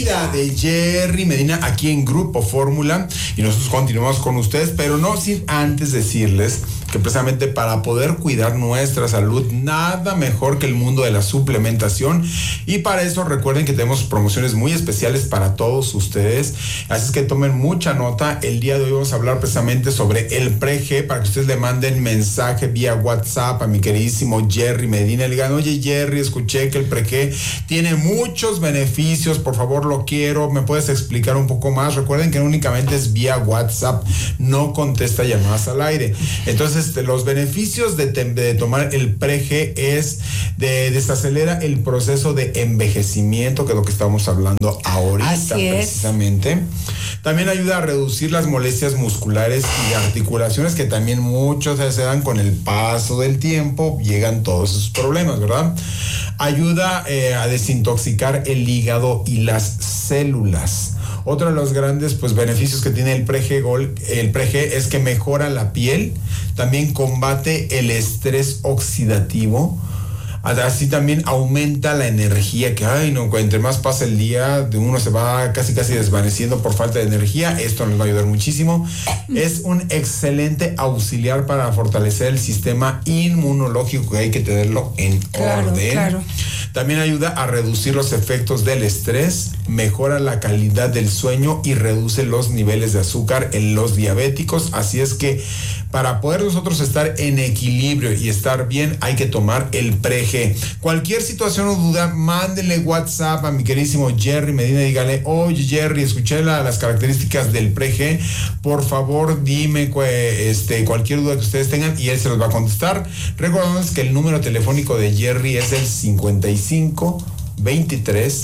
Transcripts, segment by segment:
vida de Jerry Medina aquí en Grupo Fórmula, y nosotros continuamos con ustedes, pero no sin antes decirles que precisamente para poder cuidar nuestra salud, nada mejor que el mundo de la suplementación, y para eso recuerden que tenemos promociones muy especiales para todos ustedes, así es que tomen mucha nota. El día de hoy vamos a hablar precisamente sobre el Pre-G, para que ustedes le manden mensaje vía WhatsApp a mi queridísimo Jerry Medina, le digan: oye Jerry, escuché que el Pre-G tiene muchos beneficios, por favor lo quiero, ¿me puedes explicar un poco más? Recuerden que únicamente es vía WhatsApp, no contesta llamadas al aire. Entonces los beneficios de tomar el Pre-G es desacelera el proceso de envejecimiento, que es lo que estamos hablando ahorita precisamente. También ayuda a reducir las molestias musculares y articulaciones, que también muchos se dan con el paso del tiempo, llegan todos esos problemas, ¿verdad? Ayuda a desintoxicar el hígado y las células. Otro de los grandes beneficios que tiene el Pre-G es que mejora la piel, también combate el estrés oxidativo, así también aumenta la energía, que entre más pasa el día, de uno se va casi desvaneciendo por falta de energía. Esto nos va a ayudar muchísimo. Es un excelente auxiliar para fortalecer el sistema inmunológico, que hay que tenerlo en orden. Claro. También ayuda a reducir los efectos del estrés, mejora la calidad del sueño y reduce los niveles de azúcar en los diabéticos. Así es que para poder nosotros estar en equilibrio y estar bien, hay que tomar el Pre-G. Cualquier situación o duda, mándenle WhatsApp a mi queridísimo Jerry Medina, dígale: oye Jerry, escuché las características del Pre-G, por favor dime cualquier duda que ustedes tengan, y él se los va a contestar. Recordemos que el número telefónico de Jerry es el 55 23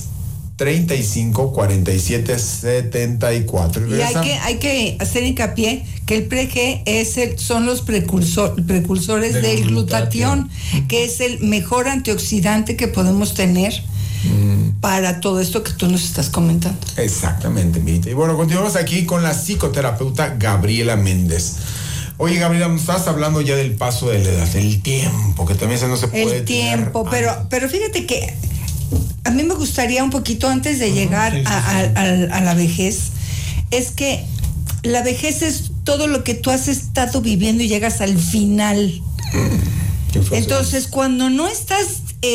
35 47 74. Y hay que hacer hincapié que el Pre-G son los precursores del glutatión, que es el mejor antioxidante que podemos tener para todo esto que tú nos estás comentando. Exactamente, Mirita. Y bueno, continuamos aquí con la psicoterapeuta Gabriela Méndez. Oye, Gabriela, estás hablando ya del paso de la edad, del tiempo, que también no se puede. El tiempo, pero fíjate que a mí me gustaría un poquito antes de llegar a la vejez, es que la vejez es todo lo que tú has estado viviendo y llegas al final. Entonces, cuando no estás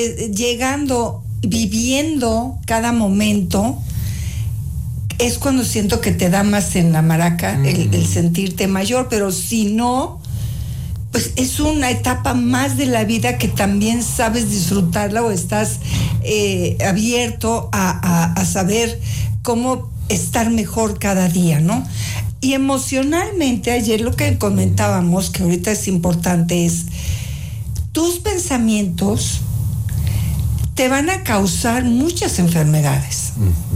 viviendo cada momento, es cuando siento que te da más en la maraca el sentirte mayor, pero si no, pues es una etapa más de la vida que también sabes disfrutarla, o estás abierto a saber cómo estar mejor cada día, ¿no? Y emocionalmente, ayer lo que comentábamos, que ahorita es importante, es tus pensamientos te van a causar muchas enfermedades.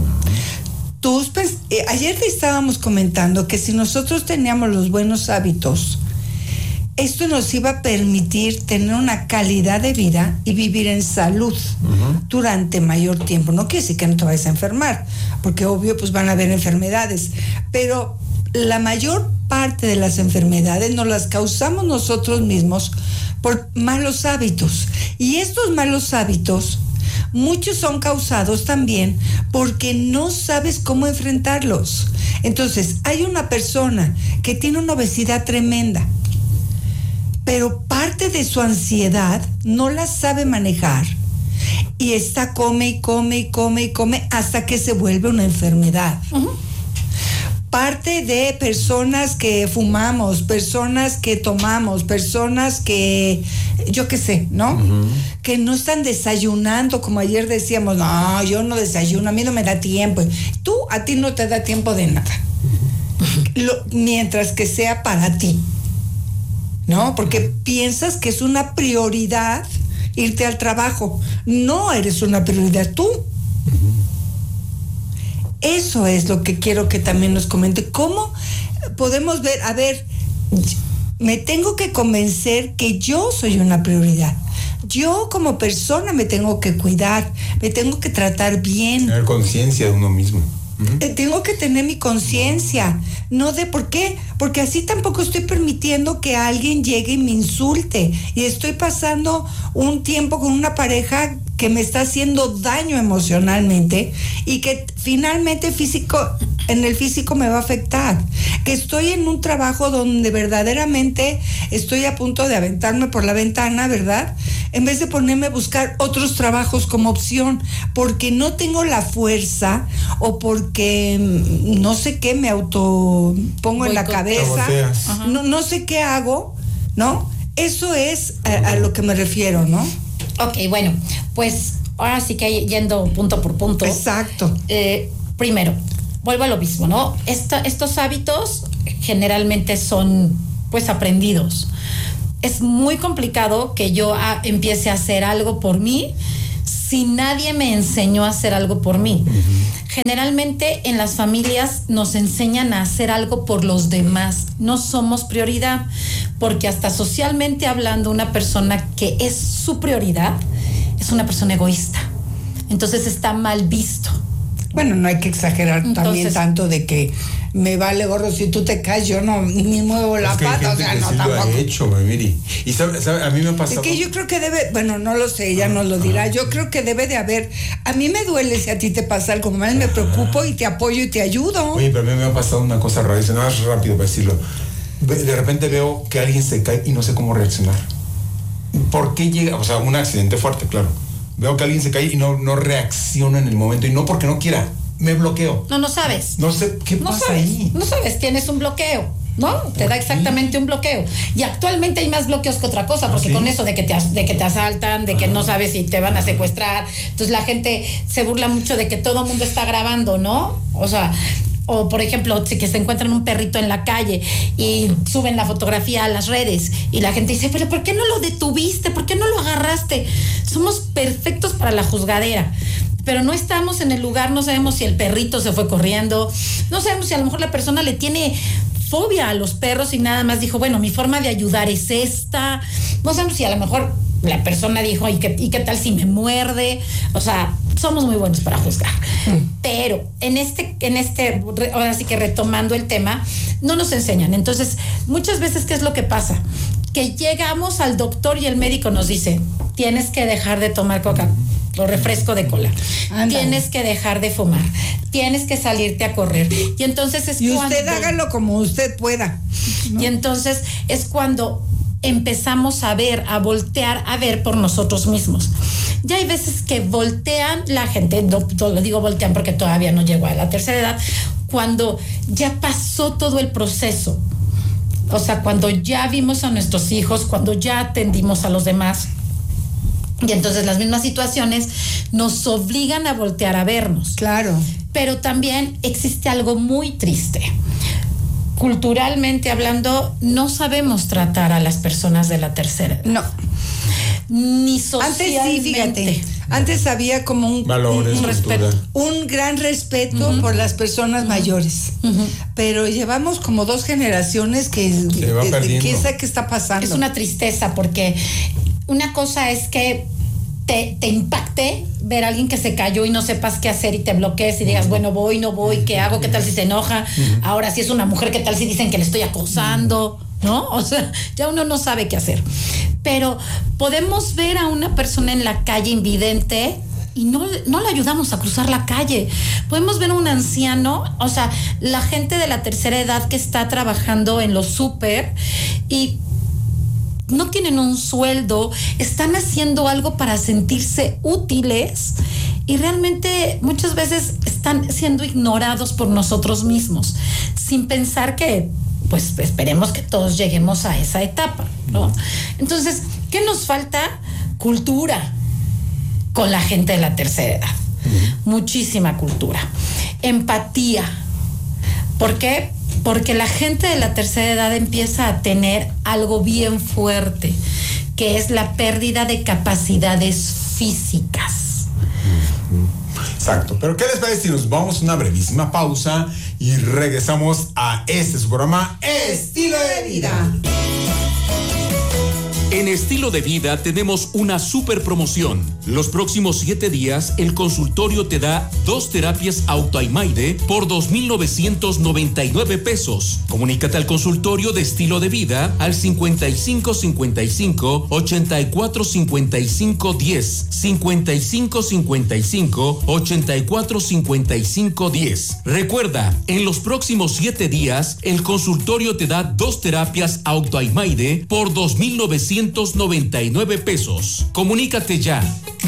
Ayer te estábamos comentando que si nosotros teníamos los buenos hábitos, esto nos iba a permitir tener una calidad de vida y vivir en salud durante mayor tiempo. No quiere decir que no te vayas a enfermar, porque obvio pues van a haber enfermedades, pero la mayor parte de las enfermedades nos las causamos nosotros mismos por malos hábitos. Y estos malos hábitos, muchos son causados también porque no sabes cómo enfrentarlos. Entonces, hay una persona que tiene una obesidad tremenda, pero parte de su ansiedad no la sabe manejar y come hasta que se vuelve una enfermedad. Parte de personas que fumamos, personas que tomamos, personas que, yo qué sé, ¿no? Que no están desayunando, como ayer decíamos: no, yo no desayuno, a mí no me da tiempo. A ti no te da tiempo de nada. Mientras que sea para ti, ¿no? Porque piensas que es una prioridad irte al trabajo. No eres una prioridad tú. Eso es lo que quiero que también nos comente. ¿Cómo podemos ver? A ver, me tengo que convencer que yo soy una prioridad. Yo como persona me tengo que cuidar, me tengo que tratar bien. Tener conciencia de uno mismo. Tengo que tener mi conciencia, no de por qué, porque así tampoco estoy permitiendo que alguien llegue y me insulte, y estoy pasando un tiempo con una pareja que me está haciendo daño emocionalmente y que finalmente en el físico me va a afectar. Que estoy en un trabajo donde verdaderamente estoy a punto de aventarme por la ventana, ¿verdad? En vez de ponerme a buscar otros trabajos como opción, porque no tengo la fuerza o porque no sé qué me pongo en la cabeza, no sé qué hago, ¿no? Eso es a lo que me refiero, ¿no? Ok, bueno, pues ahora sí que yendo punto por punto. Exacto. Primero, vuelvo a lo mismo, ¿no? Estos hábitos generalmente son, pues, aprendidos. Es muy complicado que yo empiece a hacer algo por mí si nadie me enseñó a hacer algo por mí. Generalmente en las familias nos enseñan a hacer algo por los demás. No somos prioridad, porque hasta socialmente hablando, una persona que es su prioridad es una persona egoísta. Entonces está mal visto. Bueno, no hay que exagerar también tanto de que me vale gorro si tú te caes, yo no ni muevo la pata, o sea, no sí tampoco. Lo ha hecho, Miri. Y sabe, a mí me ha pasado. Es que yo creo que debe, bueno, no lo sé, ella nos lo dirá. Yo creo que debe de haber. A mí me duele si a ti te pasa algo mal, me preocupo y te apoyo y te ayudo. Oye, pero a mí me ha pasado una cosa rara, nada más rápido para decirlo. De repente veo que alguien se cae y no sé cómo reaccionar. ¿Por qué llega? O sea, un accidente fuerte, claro. Veo que alguien se cae y no reacciona en el momento, y no porque no quiera, me bloqueo. No sabes. No sé qué pasa ahí. No sabes, tienes un bloqueo, ¿no? Te da exactamente un bloqueo. Y actualmente hay más bloqueos que otra cosa, porque con eso de que te asaltan, de que no sabes si te van a secuestrar, entonces la gente se burla mucho de que todo el mundo está grabando, ¿no? O sea, o por ejemplo, que se encuentran un perrito en la calle y suben la fotografía a las redes y la gente dice, pero ¿por qué no lo detuviste? ¿Por qué no lo agarraste? Somos perfectos para la juzgadera, pero no estamos en el lugar, no sabemos si el perrito se fue corriendo, no sabemos si a lo mejor la persona le tiene fobia a los perros y nada más dijo, bueno, mi forma de ayudar es esta, no sabemos si a lo mejor la persona dijo, ¿y qué tal si me muerde? O sea, somos muy buenos para juzgar. Pero en este, ahora sí que retomando el tema, no nos enseñan. Entonces, muchas veces, ¿qué es lo que pasa? Que llegamos al doctor y el médico nos dice, tienes que dejar de tomar coca o refresco de cola. Ándale. Tienes que dejar de fumar. Tienes que salirte a correr. Y entonces es cuando... Y usted hágalo como usted pueda, ¿no? Y entonces es cuando empezamos a voltear a ver por nosotros mismos. Ya hay veces que voltean la gente, no lo digo voltean porque todavía no llegó a la tercera edad, cuando ya pasó todo el proceso. O sea, cuando ya vimos a nuestros hijos, cuando ya atendimos a los demás. Y entonces las mismas situaciones nos obligan a voltear a vernos. Claro. Pero también existe algo muy triste. Culturalmente hablando, no sabemos tratar a las personas de la tercera edad. No. Ni socialmente. Antes sí, fíjate. Antes había como un respeto. Un gran respeto por las personas mayores. Pero llevamos como 2 generaciones que se va perdiendo. ¿Qué sabe qué está pasando? Es una tristeza porque una cosa es que te impacte ver a alguien que se cayó y no sepas qué hacer y te bloquees y digas, bueno, voy, no voy, ¿qué hago? ¿Qué tal si se enoja? Ahora, si es una mujer, ¿qué tal si dicen que le estoy acosando? ¿No? O sea, ya uno no sabe qué hacer. Pero podemos ver a una persona en la calle invidente y no le ayudamos a cruzar la calle. Podemos ver a un anciano, o sea, la gente de la tercera edad que está trabajando en los súper y no tienen un sueldo, están haciendo algo para sentirse útiles y realmente muchas veces están siendo ignorados por nosotros mismos, sin pensar que, pues, esperemos que todos lleguemos a esa etapa, ¿no? Entonces, ¿qué nos falta? Cultura con la gente de la tercera edad. Muchísima cultura. Empatía. ¿Por qué? Porque la gente de la tercera edad empieza a tener algo bien fuerte, que es la pérdida de capacidades físicas. Exacto. Pero ¿qué les parece si nos vamos a una brevísima pausa y regresamos a su programa Estilo de Vida? En Estilo de Vida tenemos una super promoción. Los próximos 7 días, el consultorio te da 2 terapias Autoimaide por 2,999 pesos. Comunícate al consultorio de Estilo de Vida al 5555 84 55 10, 55 55 84 55 10. Recuerda, en los próximos 7 días, el consultorio te da 2 terapias Autoimaide por 2,999 pesos. Comunícate ya.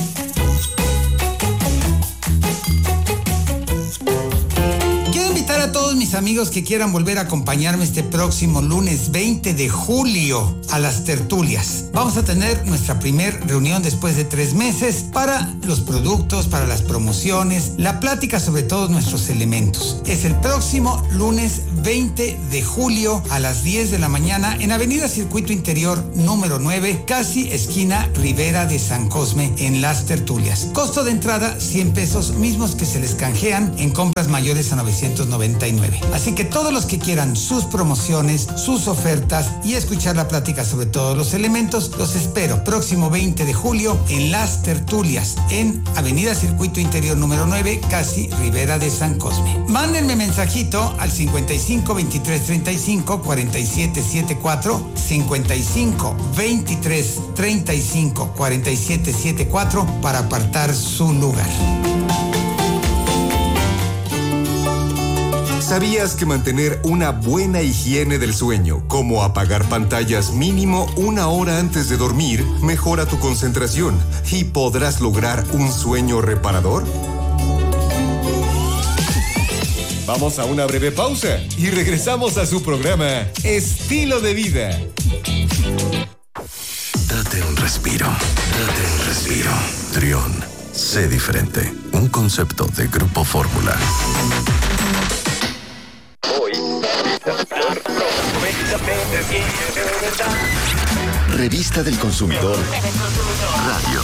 A todos mis amigos que quieran volver a acompañarme este próximo lunes 20 de julio a las tertulias. Vamos a tener nuestra primer reunión después de 3 meses para los productos, para las promociones, la plática sobre todos nuestros elementos. Es el próximo lunes 20 de julio a las 10 de la mañana en Avenida Circuito Interior número 9, casi esquina Rivera de San Cosme, en las tertulias. Costo de entrada 100 pesos, mismos que se les canjean en compras mayores a 999. Así que todos los que quieran sus promociones, sus ofertas y escuchar la plática sobre todos los elementos, los espero próximo 20 de julio en las tertulias en Avenida Circuito Interior número 9, casi Rivera de San Cosme. Mándenme mensajito al 55 23 35 47 74, 55 23 35 47 74 para apartar su lugar. ¿Sabías que mantener una buena higiene del sueño, como apagar pantallas mínimo 1 hora antes de dormir, mejora tu concentración y podrás lograr un sueño reparador? Vamos a una breve pausa y regresamos a su programa Estilo de Vida. Date un respiro. Trión, sé diferente. Un concepto de Grupo Fórmula. Revista del Consumidor Radio.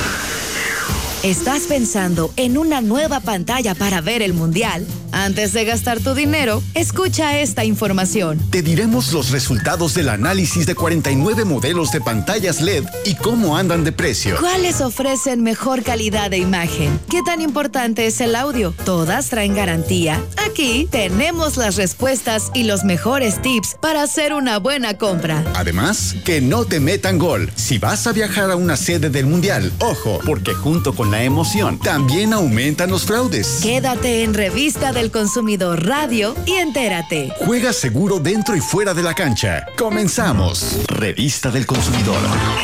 ¿Estás pensando en una nueva pantalla para ver el Mundial? Antes de gastar tu dinero, escucha esta información. Te diremos los resultados del análisis de 49 modelos de pantallas LED y cómo andan de precio. ¿Cuáles ofrecen mejor calidad de imagen? ¿Qué tan importante es el audio? ¿Todas traen garantía? Aquí tenemos las respuestas y los mejores tips para hacer una buena compra. Además, que no te metan gol. Si vas a viajar a una sede del Mundial, ojo, porque junto con la emoción, también aumentan los fraudes. Quédate en Revista del Consumidor Radio y entérate. Juega seguro dentro y fuera de la cancha. Comenzamos. Revista del Consumidor.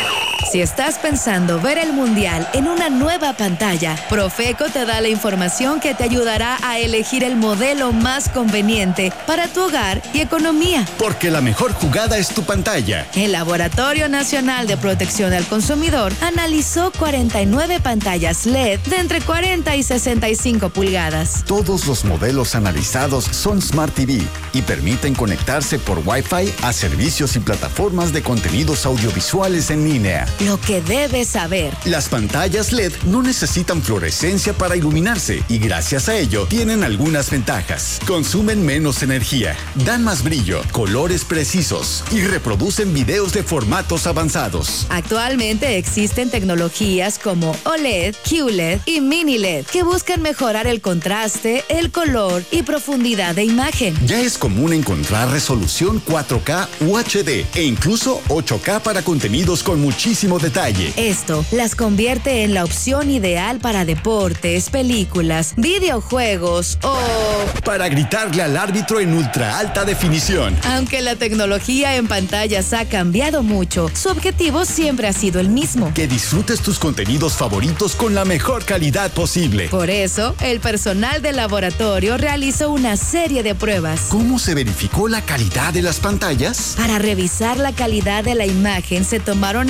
Si estás pensando ver el Mundial en una nueva pantalla, Profeco te da la información que te ayudará a elegir el modelo más conveniente para tu hogar y economía. Porque la mejor jugada es tu pantalla. El Laboratorio Nacional de Protección al Consumidor analizó 49 pantallas LED de entre 40 y 65 pulgadas. Todos los modelos analizados son Smart TV y permiten conectarse por Wi-Fi a servicios y plataformas de contenidos audiovisuales en línea. Lo que debes saber. Las pantallas LED no necesitan fluorescencia para iluminarse y gracias a ello tienen algunas ventajas. Consumen menos energía, dan más brillo, colores precisos y reproducen videos de formatos avanzados. Actualmente existen tecnologías como OLED, QLED y Mini LED que buscan mejorar el contraste, el color y profundidad de imagen. Ya es común encontrar resolución 4K UHD e incluso 8K para contenidos con muchísimo detalle. Esto las convierte en la opción ideal para deportes, películas, videojuegos o para gritarle al árbitro en ultra alta definición. Aunque la tecnología en pantallas ha cambiado mucho, su objetivo siempre ha sido el mismo: que disfrutes tus contenidos favoritos con la mejor calidad posible. Por eso, el personal del laboratorio realizó una serie de pruebas. ¿Cómo se verificó la calidad de las pantallas? Para revisar la calidad de la imagen se tomaron en cuenta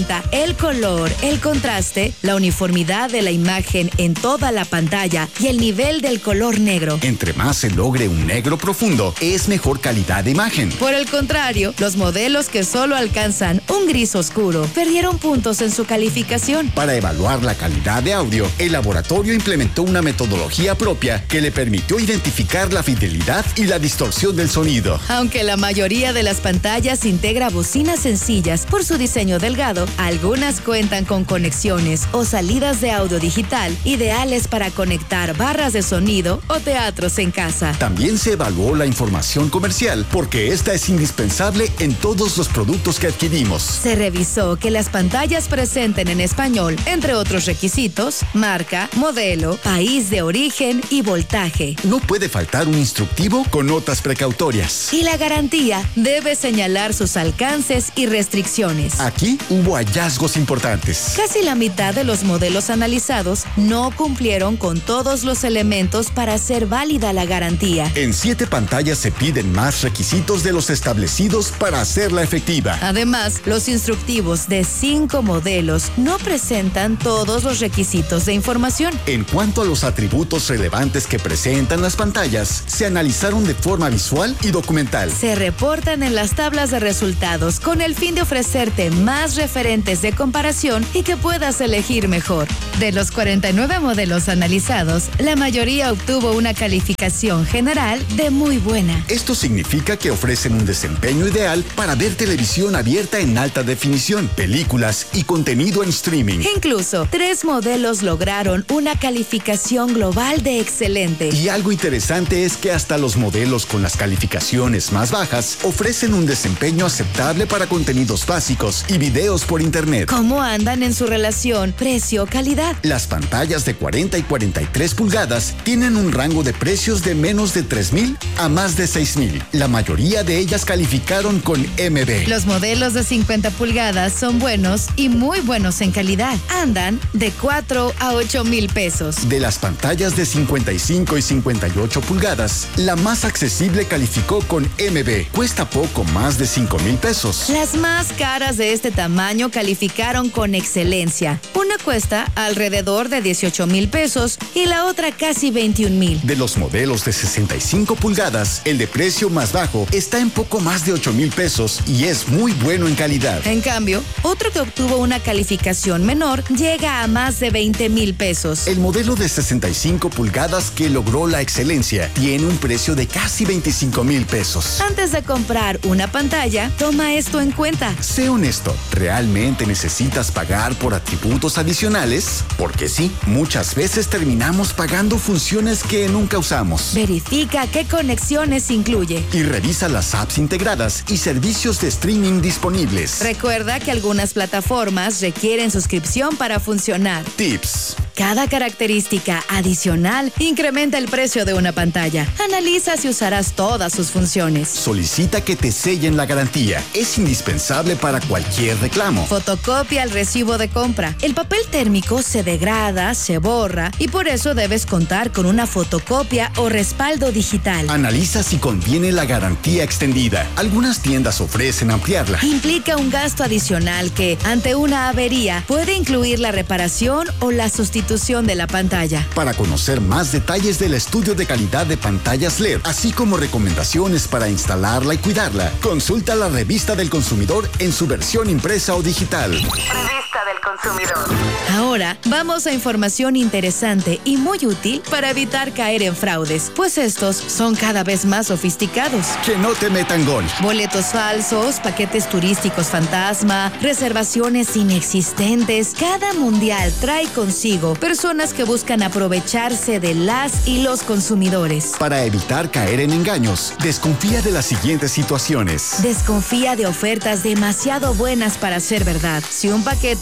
cuenta el color, el contraste, la uniformidad de la imagen en toda la pantalla y el nivel del color negro. Entre más se logre un negro profundo, es mejor calidad de imagen. Por el contrario, los modelos que solo alcanzan un gris oscuro perdieron puntos en su calificación. Para evaluar la calidad de audio, el laboratorio implementó una metodología propia que le permitió identificar la fidelidad y la distorsión del sonido. Aunque la mayoría de las pantallas integra bocinas sencillas por su diseño delgado, algunas cuentan con conexiones o salidas de audio digital ideales para conectar barras de sonido o teatros en casa. También se evaluó la información comercial porque esta es indispensable en todos los productos que adquirimos. Se revisó que las pantallas presenten en español, entre otros requisitos, marca, modelo, país de origen y voltaje. No puede faltar un instructivo con notas precautorias. Y la garantía debe señalar sus alcances y restricciones. Aquí hubo hallazgos importantes. Casi la mitad de los modelos analizados no cumplieron con todos los elementos para hacer válida la garantía. En 7 pantallas se piden más requisitos de los establecidos para hacerla efectiva. Además, los instructivos de 5 modelos no presentan todos los requisitos de información. En cuanto a los atributos relevantes que presentan las pantallas, se analizaron de forma visual y documental. Se reportan en las tablas de resultados con el fin de ofrecerte más referentes de comparación y que puedas elegir mejor. De los 49 modelos analizados, la mayoría obtuvo una calificación general de muy buena. Esto significa que ofrecen un desempeño ideal para ver televisión abierta en alta definición, películas y contenido en streaming. Incluso, 3 modelos lograron una calificación global de excelente. Y algo interesante es que hasta los modelos con las calificaciones más bajas ofrecen un desempeño aceptable para contenidos básicos y videos por internet. ¿Cómo andan en su relación precio-calidad? Las pantallas de 40 y 43 pulgadas tienen un rango de precios de menos de 3,000 a más de 6,000. La mayoría de ellas calificaron con MB. Los modelos de 50 pulgadas son buenos y muy buenos en calidad. Andan de 4 a 8,000 pesos. De las pantallas de 55 y 58 pulgadas, la más accesible calificó con MB. Cuesta poco más de 5,000 pesos. Las más caras de este tamaño calificaron con excelencia. Una cuesta alrededor de 18,000 pesos y la otra casi 21,000. De los modelos de 65 pulgadas, el de precio más bajo está en poco más de 8,000 pesos y es muy bueno en calidad. En cambio, otro que obtuvo una calificación menor llega a más de 20,000 pesos. El modelo de 65 pulgadas que logró la excelencia tiene un precio de casi 25,000 pesos. Antes de comprar una pantalla, toma esto en cuenta. Sé honesto, ¿realmente necesitas pagar por atributos adicionales? Porque sí, muchas veces terminamos pagando funciones que nunca usamos. Verifica qué conexiones incluye. Y revisa las apps integradas y servicios de streaming disponibles. Recuerda que algunas plataformas requieren suscripción para funcionar. Tips. Cada característica adicional incrementa el precio de una pantalla. Analiza si usarás todas sus funciones. Solicita que te sellen la garantía. Es indispensable para cualquier reclamo. Fotocopia el recibo de compra. El papel térmico se degrada, se borra y por eso debes contar con una fotocopia o respaldo digital. Analiza si conviene la garantía extendida. Algunas tiendas ofrecen ampliarla. Implica un gasto adicional que, ante una avería, puede incluir la reparación o la sustitución de la pantalla. Para conocer más detalles del estudio de calidad de pantallas LED, así como recomendaciones para instalarla y cuidarla, consulta la Revista del Consumidor en su versión impresa o digital. Revista del Consumidor. Ahora vamos a información interesante y muy útil para evitar caer en fraudes, pues estos son cada vez más sofisticados. Que no te metan gol. Boletos falsos, paquetes turísticos fantasma, reservaciones inexistentes. Cada mundial trae consigo personas que buscan aprovecharse de las y los consumidores. Para evitar caer en engaños, desconfía de las siguientes situaciones. Desconfía de ofertas demasiado buenas para ser verdad. Si un paquete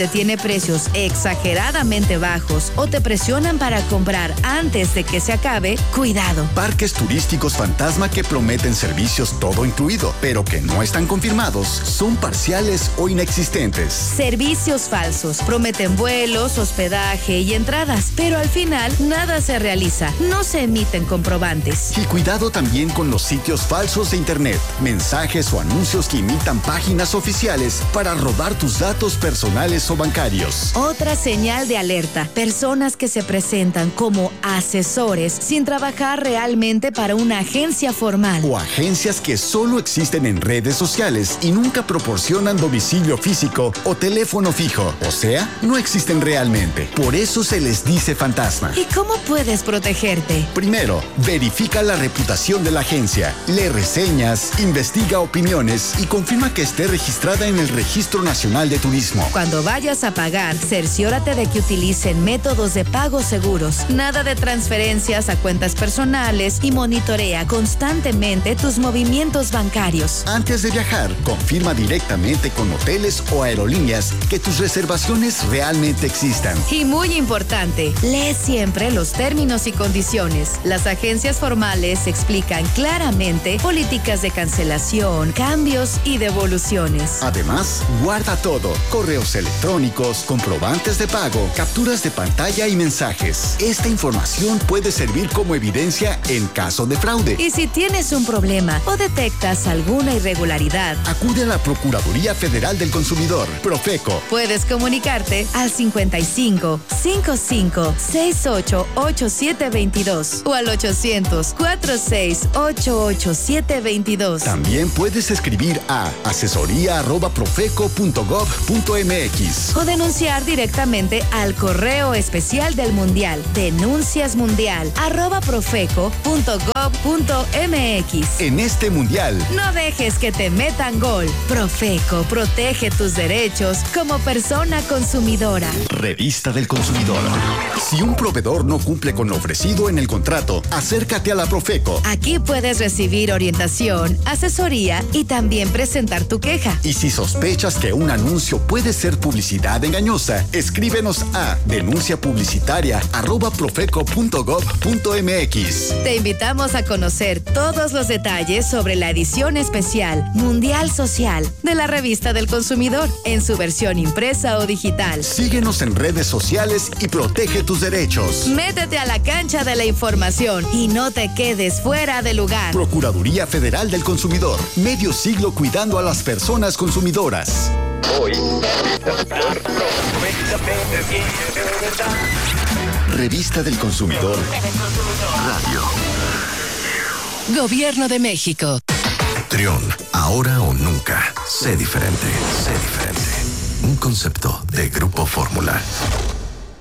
tiene precios exageradamente bajos o te presionan para comprar antes de que se acabe, cuidado. Parques turísticos fantasma que prometen servicios todo incluido, pero que no están confirmados, son parciales o inexistentes. Servicios falsos. Prometen vuelos, hospedaje y entradas, pero al final nada se realiza. No se emiten comprobantes. Y cuidado también con los sitios falsos de internet, mensajes o anuncios que imitan páginas oficiales para robar tus datos personales o bancarios. Otra señal de alerta: personas que se presentan como asesores sin trabajar realmente para una agencia formal. O agencias que solo existen en redes sociales y nunca proporcionan domicilio físico o teléfono fijo. O sea, no existen realmente. Por eso se les dice fantasma. ¿Y cómo puedes protegerte? Primero, verifica la reputación de la agencia. Lee reseñas, investiga opiniones y confirma que esté registrada en el Registro Nacional de Turismo. Cuando vayas a pagar, cerciórate de que utilicen métodos de pago seguros. Nada de transferencias a cuentas personales y monitorea constantemente tus movimientos bancarios. Antes de viajar, confirma directamente con hoteles o aerolíneas que tus reservaciones realmente existan. Y muy importante, lee siempre los términos y condiciones. Las agencias formales explican claramente políticas de cancelación, cambios y devoluciones. Además, guarda todo: correos electrónicos, comprobantes de pago, capturas de pantalla y mensajes. Esta información puede servir como evidencia en caso de fraude. Y si tienes un problema o detectas alguna irregularidad, acude a la Procuraduría Federal del Consumidor, Profeco. Puedes comunicarte al 55 55 68 8722 o al 800 46 88722. También puedes escribir a asesoría@profeco.gov.mx o denunciar directamente al correo especial del Mundial, denunciasmundial@profeco.gov.mx. En este Mundial, no dejes que te metan gol. Profeco protege tus derechos como persona consumidora. Revista del Consumidor. Si un proveedor no cumple con lo ofrecido en el contrato, acércate a la Profeco. Aquí puedes recibir orientación, asesoría y también presentar tu queja. Y si sospechas que un anuncio puede ser publicidad engañosa, escríbenos a denunciapublicitaria@profeco.gov.mx. Te invitamos a conocer todos los detalles sobre la edición especial Mundial Social de la Revista del Consumidor en su versión impresa o digital. Síguenos en redes sociales y protege tus derechos. Métete a la cancha de la información y no te quedes fuera de lugar. Procuraduría Federal del Consumidor. Medio siglo cuidando a las personas consumidoras. Hoy. Revista del Consumidor. Radio. Gobierno de México. Trión, ahora o nunca. Sé diferente, sé diferente. Un concepto de Grupo Fórmula.